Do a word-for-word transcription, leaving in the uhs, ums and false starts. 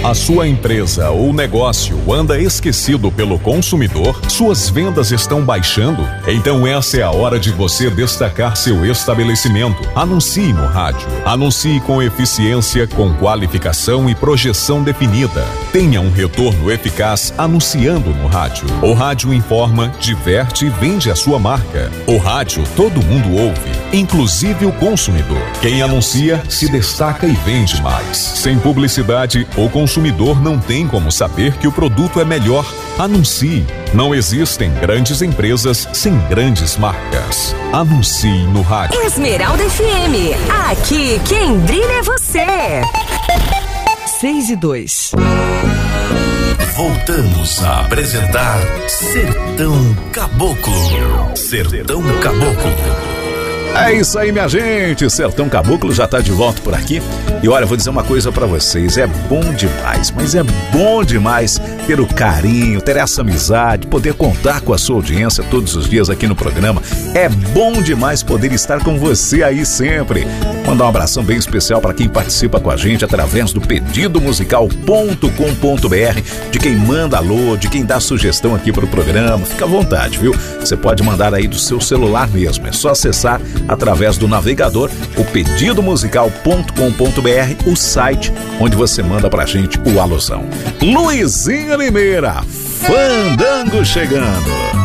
A sua empresa ou negócio anda esquecido pelo consumidor? Suas vendas estão baixando? Então essa é a hora de você destacar seu estabelecimento. Anuncie no rádio. Anuncie com eficiência, com qualificação e projeção definida. Tenha um retorno eficaz anunciando no rádio. O rádio informa, diverte e vende a sua marca. O rádio todo mundo ouve, inclusive o consumidor. Quem anuncia se destaca e vende mais. Sem publicidade, o consumidor não tem como saber que o produto é melhor. Anuncie. Não existem grandes empresas sem grandes marcas. Anuncie no rádio. Esmeralda F M. Aqui quem brilha é você. seis e dois. Voltamos a apresentar Sertão Caboclo. Sertão Caboclo. É isso aí, minha gente, Sertão Caboclo já tá de volta por aqui. E olha, vou dizer uma coisa pra vocês, é bom demais, mas é bom demais ter o carinho, ter essa amizade, poder contar com a sua audiência todos os dias aqui no programa. É bom demais poder estar com você aí sempre. Mandar um abração bem especial para quem participa com a gente através do pedido musical ponto com ponto b r, de quem manda alô, de quem dá sugestão aqui pro programa. Fica à vontade, viu? Você pode mandar aí do seu celular mesmo, é só acessar através do navegador o pedido musical ponto com ponto b r, o site onde você manda pra gente o alusão. Luizinho Limeira, Fandango chegando.